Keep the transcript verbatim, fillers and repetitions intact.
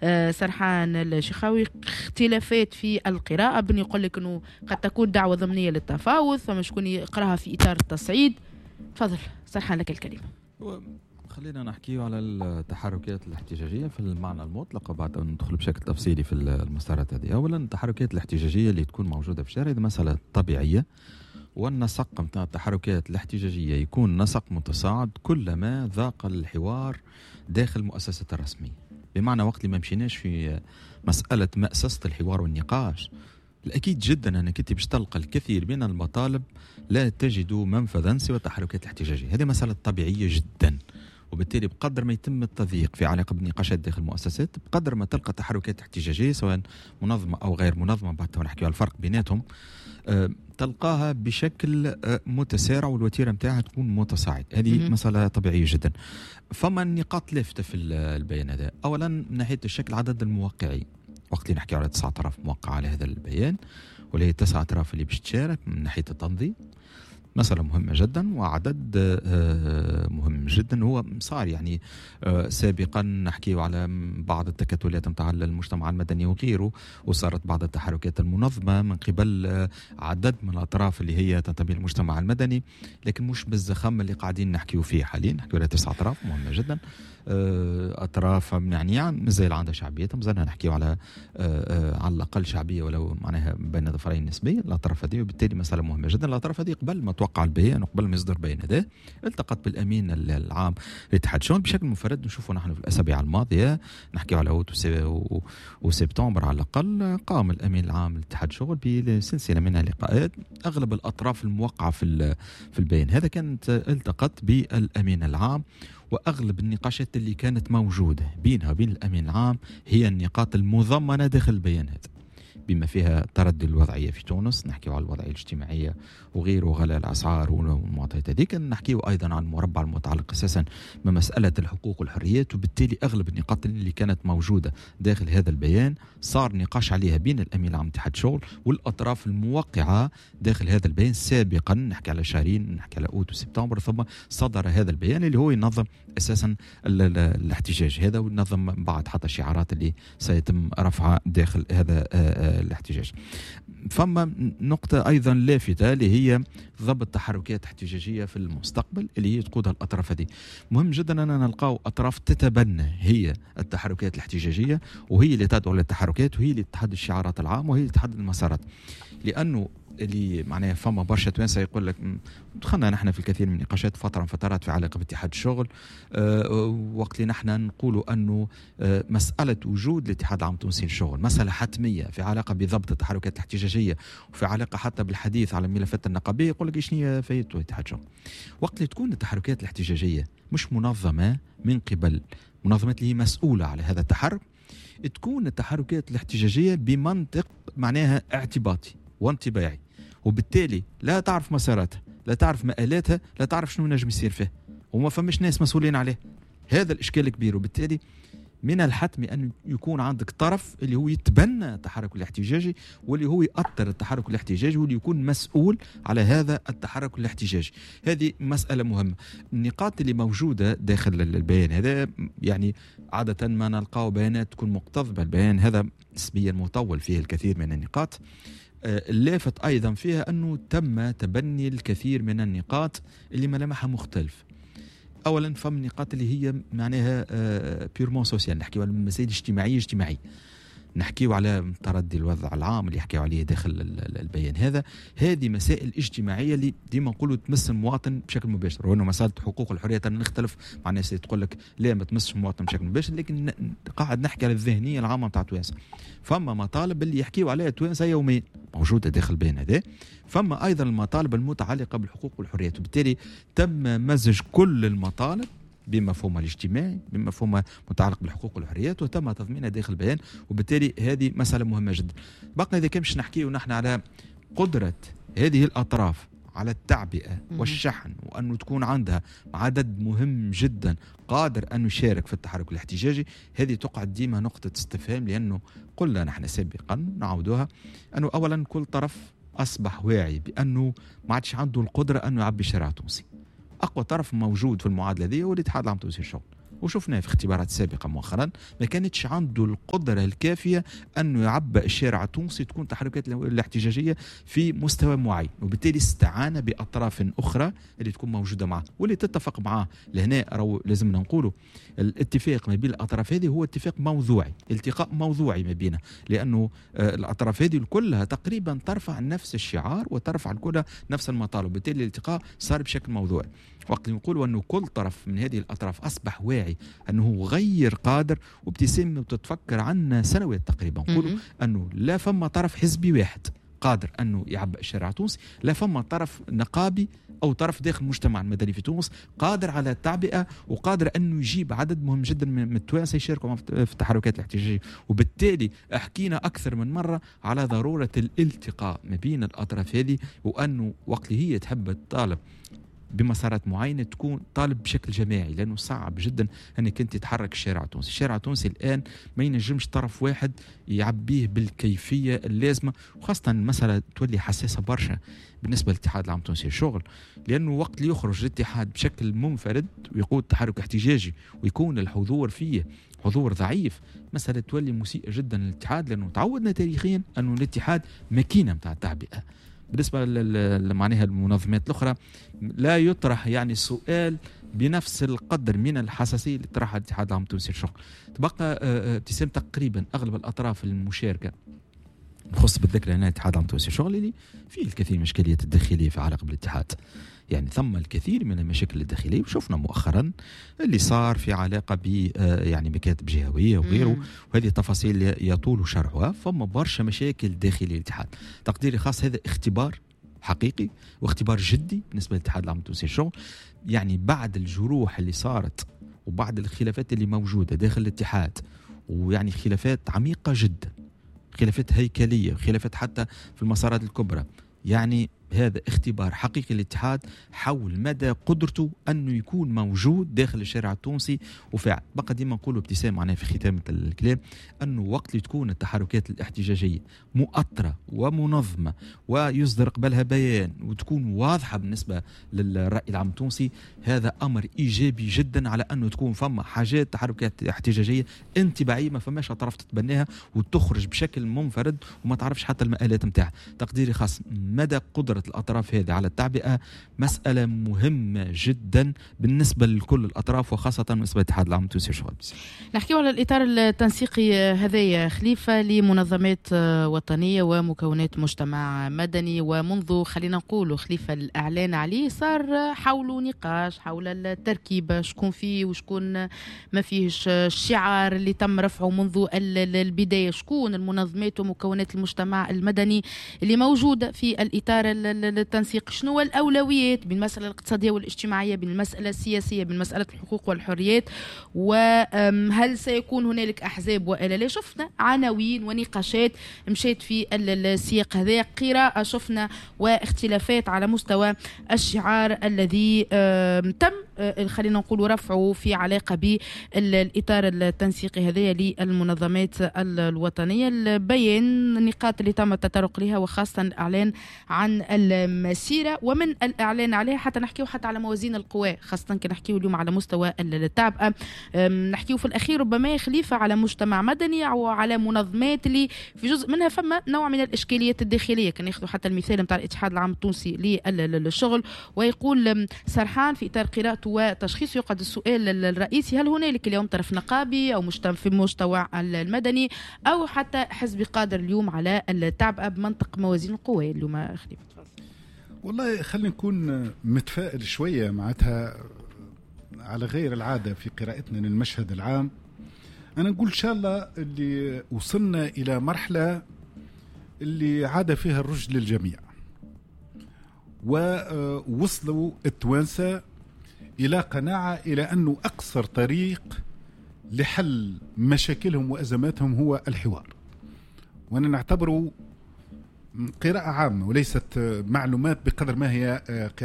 آه سرحان الشخاوي اختلافات في القراءة، بن يقول لك أنه قد تكون دعوة ضمنية للتفاوض، فما شكون يقراها في إطار التصعيد. تفضل سرحان لك الكلمة. خلينا نحكي على التحركات الاحتجاجية في المعنى المطلق بعد أن ندخل بشكل تفصيلي في المسارات هذه. أولا التحركات الاحتجاجية اللي تكون موجودة في الشارع هذه مسألة طبيعية، والنسق متاع التحركات الاحتجاجية يكون نسق متصاعد كلما ذاق الحوار داخل المؤسسة الرسمية. بمعنى وقت اللي ما مشيناش في مسألة مأسسة الحوار والنقاش، الأكيد جدا أنك أنت باش تلقى الكثير من المطالب لا تجد منفذا سوى التحركات الاحتجاجية. هذه مسألة طبيعية جدا، وبالتالي بقدر ما يتم التضييق في علاقة بالنقاشات داخل المؤسسات بقدر ما تلقى تحركات احتجاجية سواء منظمة أو غير منظمة، بعد نحكي على الفرق بيناتهم، أه تلقاها بشكل أه متسارع والوتيرة متاعها تكون متصاعد. هذه مسألة طبيعية جدا. فما نقاط لافتة في البيان هذا. أولا من ناحية الشكل عدد الموقعين، وقت اللي نحكي على تسعة آلاف موقع على هذا البيان ولا هي تسعة آلاف اللي باش تشارك من ناحية التنظيم، مسألة مهمة جدا وعدد مهم جدا. هو صار يعني سابقا نحكي على بعض التكتلات متاع المجتمع المدني وغيره، وصارت بعض التحركات المنظمة من قبل عدد من الأطراف اللي هي تنتمي للمجتمع المدني، لكن مش بالزخم اللي قاعدين نحكيه فيه حاليا. نحكي على تسعة آلاف مهمة جدا، أطراف يعني مازال عندها شعبيتها، مازلنا نحكي على على الأقل شعبية ولو معناها بين ظفرين نسبية الأطراف هذه، وبالتالي مسألة مهمة جدا. الأطراف هذه قبل ما توقع البيان وقبل ما يصدر بيان هذا التقت بالأمين العام لاتحاد الشغل بشكل منفرد. نشوفوا نحن في الأسابيع الماضية نحكي على أوت وسبتمبر على الأقل قام الأمين العام لاتحاد الشغل بسلسلة من اللقاءات. أغلب الأطراف الموقعة في في البيان هذا كانت التقت بالأمين العام، وأغلب النقاشات اللي كانت موجودة بينها وبين الأمين العام هي النقاط المضمنة داخل البيان هذا، بما فيها تردي الوضعية في تونس، نحكي على الوضعية الاجتماعية وغيره، غلاء الأسعار والمعطيات هذيك، نحكي أيضا عن المربع المتعلق أساسا بمسألة الحقوق والحريات. وبالتالي أغلب النقاط اللي كانت موجودة داخل هذا البيان صار نقاش عليها بين الأمين العام اتحاد الشغل والأطراف الموقعة داخل هذا البيان سابقا. نحكي على شهرين، نحكي على أوت وسبتمبر، ثم صدر هذا البيان اللي هو ينظم أساسا الاحتجاج هذا وينظم بعض حتى الشعارات اللي سيتم رفعها داخل هذا الاحتجاج. فما نقطة أيضا لافتة اللي هي ضبط تحركات احتجاجية في المستقبل اللي هي تقودها الأطراف هذه. مهم جدا أننا نلقاو أطراف تتبنى هي التحركات الاحتجاجية، وهي اللي تدعو للتحركات، وهي اللي تحدد الشعارات العامة، وهي اللي تحدد المسارات. لأنه اللي معناها فما برشا توانسه يقول لك دخلنا نحن في الكثير من النقاشات فتره من فترات في علاقه باتحاد الشغل، أه وقت اللي نحن نقولوا انه أه مساله وجود الاتحاد العام التونسي للشغل مساله حتميه في علاقه بضبط التحركات الاحتجاجيه وفي علاقه حتى بالحديث على الملفات النقابيه، يقول لك شنو فايته اتحاد الشغل. وقت اللي تكون التحركات الاحتجاجيه مش منظمه من قبل منظمات اللي هي مسؤوله على هذا التحرك، تكون التحركات الاحتجاجيه بمنطق معناها اعتباطي وانطباعي، وبالتالي لا تعرف مساراتها، لا تعرف مآلاتها، لا تعرف شنو نجم يصير فيه، وما فماش ناس مسؤولين عليه. هذا الإشكال كبير، وبالتالي من الحتم أن يكون عندك طرف اللي هو يتبنى التحرك الاحتجاجي واللي هو يأطر التحرك الاحتجاجي واللي يكون مسؤول على هذا التحرك الاحتجاجي. هذه مسألة مهمة. النقاط اللي موجودة داخل البيان هذا يعني عادة ما نلقاو بيانات تكون مقتضبة. البيان هذا نسبيا مطول فيه الكثير من النقاط. اللافت أيضا فيها أنه تم تبني الكثير من النقاط اللي ملامحها مختلف. أولا فم النقاط اللي هي معناها بيورمون سوسيال، نحكي على مسائل اجتماعية اجتماعية، نحكيو على تردي الوضع العام اللي يحكيو عليه داخل البيان هذا. هذه مسائل اجتماعية اللي ديما نقولوا تمس المواطن بشكل مباشر، وانه مسألة حقوق الحريات نختلف مع الناس اللي تقول لك لا ما تمسش المواطن بشكل مباشر، لكن قاعد نحكي على الذهنية العامة نتاع توانسة. فما مطالب اللي يحكيو عليها توانسة يوميا موجودة داخل البيان هذا. فما أيضا المطالب المتعلقة بالحقوق والحريات، وبالتالي تم مزج كل المطالب بمفهومها الاجتماعي بمفهومها متعلق بالحقوق والحريات وتم تضمينها داخل البيان. وبالتالي هذه مسألة مهمة جدا. بقى إذا كمش نحكيه ونحن على قدرة هذه الأطراف على التعبئة والشحن، وأنه تكون عندها عدد مهم جدا قادر أن يشارك في التحرك الاحتجاجي، هذه تقعد ديما نقطة استفهام. لأنه قلنا نحن سابقا نعودوها أنه أولا كل طرف أصبح واعي بأنه ما عادش عنده القدرة أنه يعبي الشارع التونسي. أقوى طرف موجود في المعادلة دي هو الاتحاد العام التونسي للشغل، وشفناه في اختبارات سابقة مؤخرا ما كانتش عنده القدرة الكافية أنه يعبأ الشارع التونسي تكون تحركات الاحتجاجية في مستوى معين، وبالتالي استعان بأطراف أخرى اللي تكون موجودة معه واللي تتفق معه. لهنا لازمنا نقوله الاتفاق ما بين الأطراف هذه هو اتفاق موضوعي، التقاء موضوعي ما بينه، لأنه الأطراف هذه كلها تقريبا ترفع نفس الشعار وترفع كلها نفس المطالب، بالتالي الالتقاء صار بشكل موضوعي. وقت نقول أنه كل طرف من هذه الأطراف أصبح واعي أنه غير قادر، وابتسام تتفكر عنا سنوات تقريبا نقولوا أنه لا فما طرف حزبي واحد قادر أنه يعبأ الشارع التونسي، لا فما طرف نقابي أو طرف داخل المجتمع المدني في تونس قادر على التعبئة وقادر أنه يجيب عدد مهم جدا من التوانسة يشاركوا في التحركات الاحتجاجية. وبالتالي حكينا أكثر من مرة على ضرورة الالتقاء ما بين الأطراف هذه، وأنه وقت هي تحب تطالب بمسارات معينة تكون طالب بشكل جماعي، لأنه صعب جدا أنك أنت تحرك الشارع التونسي. الشارع التونسي الآن ما ينجمش طرف واحد يعبيه بالكيفية اللازمة، وخاصة المسألة تولي حساسة برشا بالنسبة للاتحاد العام التونسي للشغل، لأنه وقت اللي يخرج الاتحاد بشكل منفرد ويقود تحرك احتجاجي ويكون الحضور فيه حضور ضعيف، مسألة تولي مسيئة جدا للاتحاد، لأنه تعودنا تاريخيا أنه الاتحاد ماكينة متاع التعبئة. بالنسبة لمعناها المنظمات الأخرى لا يطرح يعني سؤال بنفس القدر من الحساسية اللي طرحها الاتحاد العام التونسي للشغل. تبقى ابتسام تقريبا أغلب الأطراف المشاركة بخص بالذكر هنا الاتحاد العام التونسي للشغل اللي فيه الكثير من الإشكاليات الداخلية في علاقة بالاتحاد، يعني ثم الكثير من المشاكل الداخلية، وشفنا مؤخرا اللي صار في علاقة ب يعني مكاتب جهوية وغيره، وهذه تفاصيل يطول شرحها. فما برشا مشاكل داخلية للاتحاد. تقديري خاص هذا اختبار حقيقي واختبار جدي بالنسبة للاتحاد العام التونسي للشغل، يعني بعد الجروح اللي صارت وبعد الخلافات اللي موجودة داخل الاتحاد، ويعني خلافات عميقة جدا، خلافات هيكلية، خلافات حتى في المسارات الكبرى، يعني هذا اختبار حقيقي للاتحاد حول مدى قدرته أنه يكون موجود داخل الشارع التونسي وفعل. بقى ديما نقول ابتسام معناه في ختام الكلام أنه وقت اللي تكون التحركات الاحتجاجية مؤطرة ومنظمة ويصدر قبلها بيان وتكون واضحة بالنسبة للرأي العام التونسي، هذا أمر إيجابي جدا على أنه تكون فما حاجات تحركات احتجاجية انتباعية ما فماش أطراف تتبناها وتخرج بشكل منفرد وما تعرفش حتى المآلات متاعها. تقديري خاص مدى قدرة الأطراف هذه على التعبئة مسألة مهمة جدا بالنسبة لكل الأطراف وخاصة بالنسبة للاتحاد العام التونسي للشغل. نحكيو على الإطار التنسيقي هذايا خليفة لمنظمات وطنية ومكونات مجتمع مدني، ومنذ خلينا نقول خليفة الإعلان عليه صار حوله نقاش حول التركيبة، شكون فيه وشكون ما فيهش، الشعار اللي تم رفعه منذ البداية، شكون المنظمات ومكونات المجتمع المدني اللي موجودة في الإطار التنسيق، شنو الأولويات بين المسألة الاقتصادية والاجتماعية، بين المسألة السياسية، بين مسألة الحقوق والحريات، وهل سيكون هنالك أحزاب وإلا لا. شفنا عناوين ونقاشات مشيت في السياق هذا، قراءة شفنا واختلافات على مستوى الشعار الذي تم خلينا نقول رفعه في علاقة بالإطار التنسيقي هذا للمنظمات الوطنية. البيان النقاط اللي تم التطرق لها وخاصة الإعلان عن المسيرة، ومن الإعلان عليها حتى نحكيه حتى على موازين القوى، خاصة كنحكيه اليوم على مستوى التعبئة، نحكيه في الأخير ربما خليفة على مجتمع مدني أو على منظمات اللي في جزء منها فما نوع من الإشكاليات الداخلية. كان ياخذوا حتى المثال نتاع الاتحاد العام التونسي للشغل، ويقول سرحان في إطار قراءته وتشخيصه يقعد السؤال الرئيسي: هل هنالك اليوم طرف نقابي أو مجتمع في المجتمع المدني أو حتى حزب قادر اليوم على التعبئة بمنطق موازين القوى؟ اليوم خليفة والله خلينا نكون متفائل شوية معناتها على غير العادة في قراءتنا للمشهد العام. أنا نقول إن شاء الله اللي وصلنا إلى مرحلة اللي عاد فيها الرشد للجميع، ووصلوا التوانسة إلى قناعة إلى أنه أقصر طريق لحل مشاكلهم وأزماتهم هو الحوار. وأنا نعتبره قراءة عامة وليست معلومات بقدر ما هي قراءة